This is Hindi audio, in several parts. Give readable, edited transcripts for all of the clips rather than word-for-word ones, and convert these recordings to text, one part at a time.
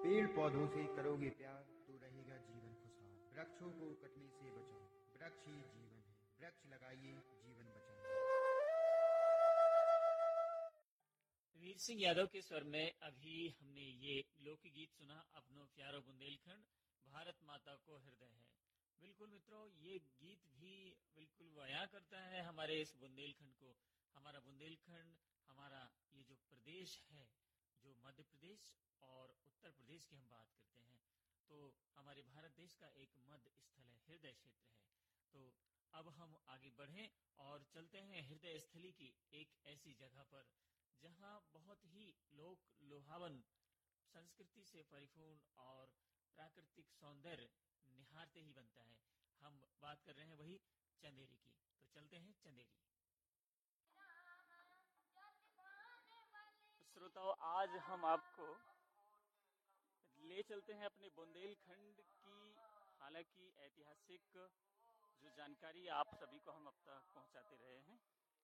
पेड़ पौधों से करोगे प्यार तो रहेगा जीवन खुशहाल। वृक्षों को कटने से बचाओ, वृक्ष ही जीवन है। वृक्ष लगाइए, जीवन बचाइए। वीर सिंह यादव के स्वर में अभी हमने ये लोकगीत सुना, अपनो प्यारो बुंदेलखंड, भारत माता को हृदय है। बिल्कुल मित्रों, ये गीत भी बिल्कुल बयां करता है हमारे इस बुंदेलखंड को। हमारा बुंदेलखंड, हमारा ये जो प्रदेश है, जो मध्य प्रदेश और उत्तर प्रदेश की हम बात करते हैं, तो हमारे भारत देश का एक मध्य स्थल है, हृदय क्षेत्र है। तो अब हम आगे बढ़ें और चलते हैं हृदय स्थली की एक ऐसी जगह पर जहां बहुत ही लोक लुभावन संस्कृति से परिपूर्ण और प्राकृतिक सौंदर्य निहारते ही बनता है। हम बात कर रहे हैं वही चंदेरी की। तो चलते हैं चंदेरी। श्रोताओं, आज हम आपको ले चलते हैं अपने बुंदेलखंड की, हालांकि ऐतिहासिक जो जानकारी आप सभी को हम अब तक पहुंचाते रहे हैं।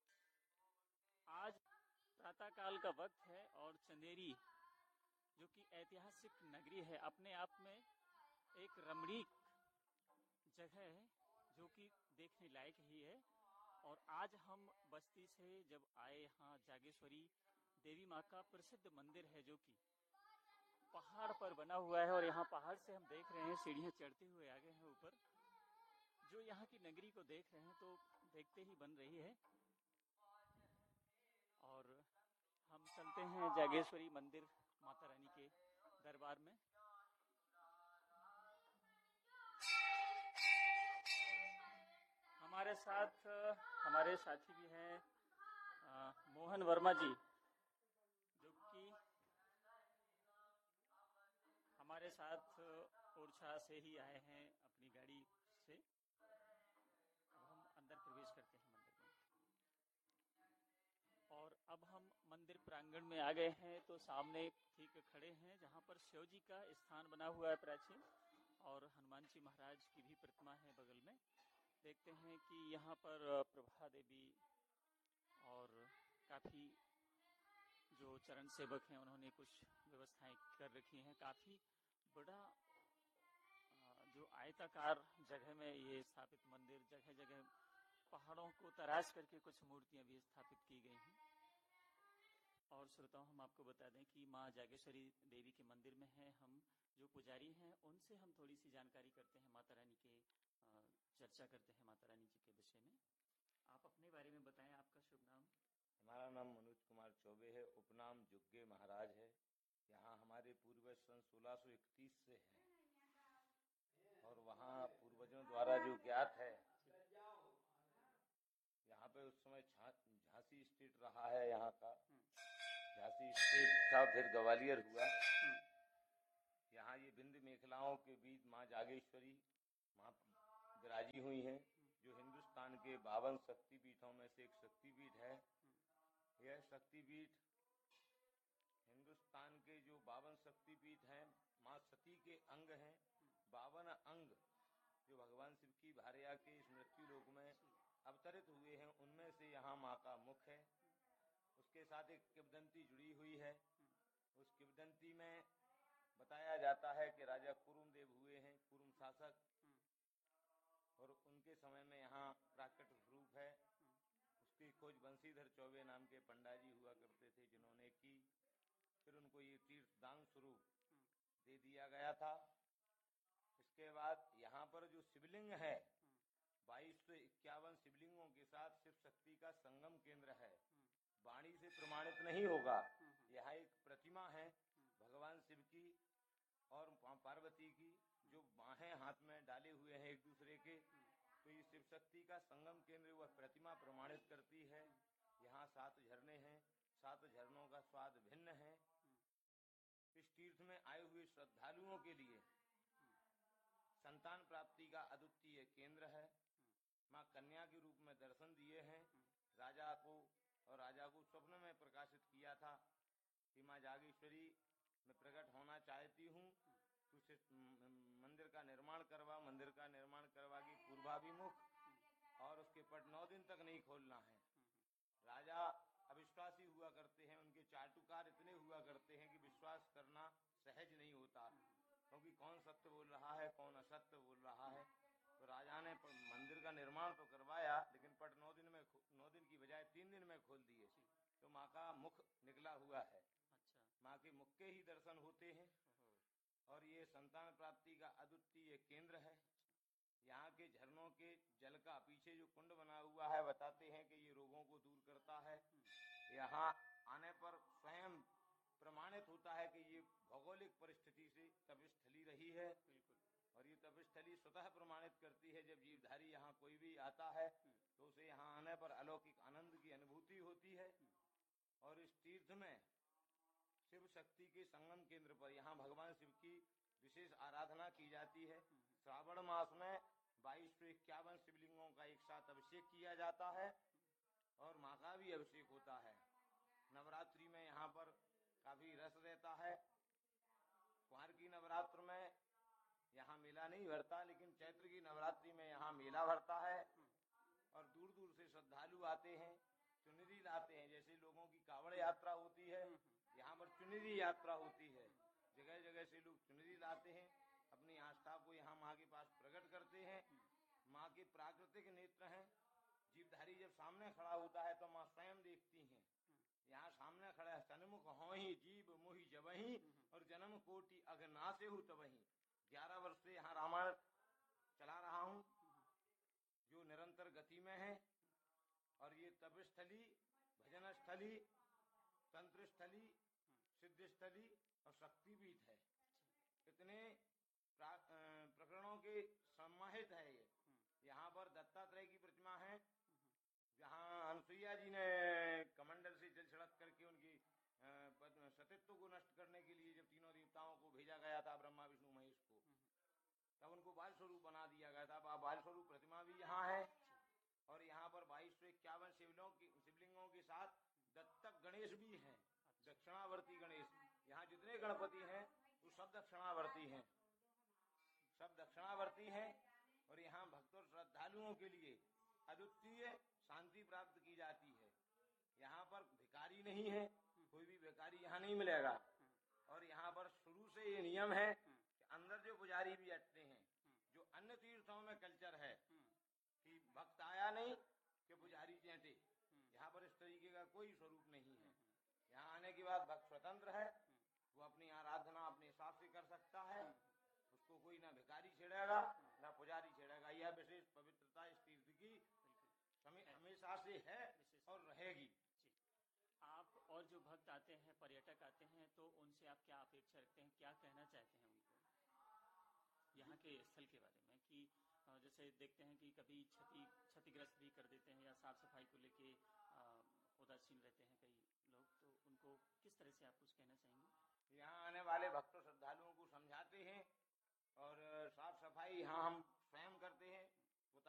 आज प्रातः काल का वक्त है और चंदेरी जो कि ऐतिहासिक नगरी है, अपने आप में एक रमणीक जगह है जो कि देखने लायक ही है। और आज हम बस्ती से जब आए, यहाँ जागेश्वरी देवी माँ का प्रसिद्ध मंदिर है जो कि पहाड़ पर बना हुआ है, और यहाँ पहाड़ से हम देख रहे हैं सीढ़ियाँ चढ़ते हुए आ गए हैं ऊपर। जो यहाँ की नगरी को देख रहे हैं तो देखते ही बन रही है। और हम चलते हैं जागेश्वरी मंदिर माता रानी के दरबार में। हमारे साथ हमारे साथी भी हैं मोहन वर्मा जी, जो कि हमारे साथ ओरछा से ही आए हैं अपनी गाड़ी से। अब हम अंदर प्रवेश करते हैं मंदिर में, और अब हम मंदिर प्रांगण में आ गए हैं। तो सामने ठीक खड़े हैं जहां पर शिव जी का स्थान बना हुआ है प्राचीन, और हनुमान जी महाराज की भी प्रतिमा है बगल में। देखते हैं कि यहाँ पर प्रभा देवी और काफी जो चरण सेवक हैं उन्होंने कुछ व्यवस्थाएं कर रखी हैं। काफी बड़ा जो आयताकार जगह में ये स्थापित मंदिर, जगह जगह पहाड़ों को तराश करके कुछ मूर्तियां भी स्थापित की गई हैं। और श्रोताओं, हम आपको बता दें कि माँ जागेश्वरी देवी के मंदिर में हैं हम। जो पुजारी हैं उनसे हम थोड़ी सी जानकारी करते हैं, माता रानी के चर्चा करते हैं माता रानी जी के विषय में। आप अपने बारे में बताएं, आपका शुभ नाम? हमारा नाम मनोज कुमार चौबे है, उपनाम जुग्गे महाराज है। यहाँ हमारे पूर्वज सन 1631 से हैं, और वहाँ पूर्वजों द्वारा जो ज्ञात है, यहाँ पे उस समय झांसी स्टेट रहा है। यहाँ का झांसी स्टेट था, फिर ग्वालियर हुआ। यहाँ ये विंध्य मेखलाओं के बीच माँ जागेश्वरी माँ विराजी हुई हैं, जो हिंदुस्तान के 52 शक्तिपीठों में से एक शक्तिपीठ है। यह शक्तिपीठ हिंदुस्तान के जो 52 शक्तिपीठ हैं, माँ सती के अंग हैं। 52 अंग जो भगवान शिव की भार्या के इस मृत्यु लोक में अवतरित हुए हैं, उनमें से यहाँ माँ का मुख है। उसके साथ एक किंवदंती जुड़ी हुई है। उस किंवदंती में बताया जाता है कि राजा कुरुमदेव हुए हैं, कुरुम शासक, और उनके समय में यहाँ प्राकृतिक रूप है। उसकी खोज बंशीधर चौबे नाम के पंडा जी हुआ करते थे, जिन्होंने की। फिर उनको ये तीर्थ दान स्वरूप दे दिया गया था। इसके बाद यहाँ पर जो शिवलिंग है, 2251 शिवलिंगों के साथ शिव शक्ति का संगम केंद्र है। वाणी से प्रमाणित नहीं होगा। यहाँ एक प्रतिमा है भगवान शिव की और पार्वती की, जो बाहें हाथ में डाले हुए हैं एक दूसरे के। तो ये शिव शक्ति का संगम केंद्र वह प्रतिमा प्रमाणित करती है। यहाँ 7 झरने हैं, 7 झरनों का स्वाद भिन्न है। इस तीर्थ में आए हुए श्रद्धालुओं के लिए संतान प्राप्ति का अद्वितीय केंद्र है। माँ कन्या के रूप में दर्शन दिए हैं राजा को, और राजा को स्वप्न में प्रकाशित किया था कि माँ जागेश्वरी मैं प्रकट होना चाहती हूँ, कुछ मंदिर का निर्माण करवा। मंदिर का निर्माण करवा के पूर्वाभिमुख, और उसके पट 9 दिन तक नहीं खोलना है। राजा अविश्वासी हुआ करते हैं, उनके चाटुकार इतने हुआ करते हैं कि विश्वास करना सहज नहीं होता। कौन सत्य बोल रहा है, कौन असत्य बोल रहा है। तो राजा ने मंदिर का निर्माण तो करवाया, लेकिन पट 9 दिन की बजाय 3 दिन में खोल दिए। तो माँ का मुख निकला हुआ है। अच्छा। माँ के मुख के ही दर्शन होते हैं। और ये संतान प्राप्ति का अद्वितीय केंद्र है। यहाँ के झरनों के जल का पीछे जो कुंड बना हुआ है, बताते हैं कि ये रोगों को दूर करता है। यहाँ आने पर स्वयं प्रमाणित होता है कि ये भौगोलिक परिस्थिति से तपस्थली रही है। और ये तपस्थली स्वतः प्रमाणित करती है, जब जीवधारी यहाँ कोई भी आता है तो उसे यहाँ आने पर अलौकिक आनंद की अनुभूति होती है। और इस तीर्थ में शिव शक्ति के संगम केंद्र पर यहाँ भगवान शिव की विशेष आराधना की जाती है। श्रावण मास में 2251 शिवलिंगों का एक साथ अभिषेक किया जाता है और माँ का भी अभिषेक होता है। नवरात्रि में यहाँ पर काफी रस रहता है। कुंवर की नवरात्र में यहाँ मेला नहीं भरता, लेकिन चैत्र की नवरात्रि में यहाँ मेला भरता है। और दूर दूर से श्रद्धालु आते हैं, चुनरी लाते हैं। जैसे लोगों की कावड़ यात्रा होती है, यहाँ पर चुनरी यात्रा होती है। जगह जगह से लोग चुनरी लाते हैं, अपनी आस्था को यहाँ माँ के पास प्रकट करते हैं। माँ के प्राकृतिक नेत्र हैं। जीवधारी जब सामने खड़ा होता है तो माँ स्वयं देखती हैं। यहाँ सामने खड़ा है, सन्मुख हो ही जीव मोहि जबही और जन्म कोटि अघनासे हूँ तबही। 11 वर्ष से यहाँ रामायण चला रहा हूँ, जो निरंतर गति में है। और ये तपस्थली, भजन स्थली, तंत्र स्थली, सिद्ध स्थली और शक्तिपीठ है। इतने प्रकरणों के समाहित है ये। यहाँ पर दत्तात्रेय की प्रतिमा है, जहाँ अनुसुईया जी ने कमंडल से जल छिड़क करके उनकी सतीत्व को नष्ट करने के लिए जब तीनों देवताओं को भेजा गया था, ब्रह्मा विष्णु महेश को, तब उनको बाल स्वरूप बना दिया गया था। बाल स्वरूप प्रतिमा भी यहाँ है। और यहाँ पर 2251 शिवलिंगों के साथ दत्तक गणेश भी हैं, दक्षिणावर्ती गणेश। यहाँ जितने गणपति हैं वो सब दक्षिणावर्ती हैं, सब दक्षिणावर्ती हैं। और यहाँ भक्तों श्रद्धालुओं के लिए अद्वितीय शांति प्राप्त की जाती है। यहाँ पर भिखारी नहीं है, कोई भी भिखारी यहाँ नहीं मिलेगा। और यहाँ पर शुरू से ये नियम है कि अंदर जो पुजारी भी बैठते हैं, जो अन्य तीर्थों में कल्चर है कि भक्त आया नहीं कि पुजारी चेंटे, यहाँ पर इस तरीके का कोई स्वरूप नहीं है। यहाँ आने के बाद भक्त स्वतंत्र है, वो अपनी आराधना अपने हिसाब से कर सकता है। उसको कोई ना भिखारी छेड़ेगा ना पुजारी छेड़ेगा। यह विशेष पवित्रता इस तीर्थ की हमेशा से है और रहेगी। आप और जो भक्त आते हैं, पर्यटक आते हैं, तो उनसे आप क्या अपेक्षा रखते हैं, क्या कहना चाहते हैं उनको यहाँ के स्थल के बारे में? कि जैसे देखते हैं कि कभी क्षतिग्रस्त भी कर देते हैं या साफ सफाई को लेके उदासीन रहते हैं कई लोग, तो उनको किस तरह से आप कुछ कहना चाहेंगे? यहाँ आने वाले भक्तों श्रद्धालुओं को समझाते हैं और साफ सफाई यहाँ हम स्वयं करते हैं।